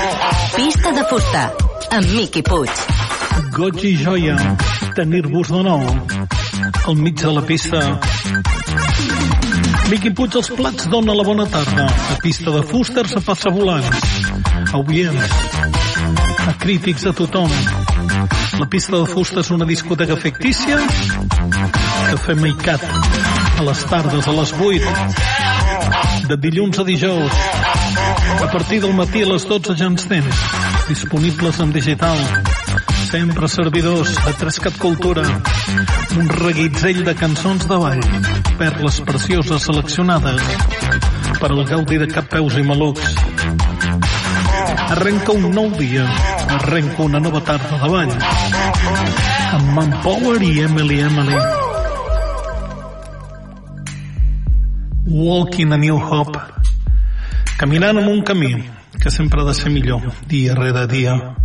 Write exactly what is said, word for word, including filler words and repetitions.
Pista de fusta, amb Miqui Puig. Goig i joia, tenir-vos de nou al mig de la pista. Miqui Puig als plats dona la bona tarda. A Pista de fusta se passa volant. A oients, a crítics, a tothom. La Pista de fusta és una discoteca fictícia que fem meicat a les tardes a les vuit, de dilluns a dijous, a partir del matí a les dotze ja ens tens disponibles en digital. Sempre servidors a Trescat Cultura, un reguitzell de cançons de ball, perles precioses seleccionades per al gaudi de cap, peus i malucs. Arrenca un nou dia, arrenca una nova tarda de ball amb Manpower i Emily Emily. Walking a New Hope, caminant en un camí que sempre ha de ser millor dia rere dia.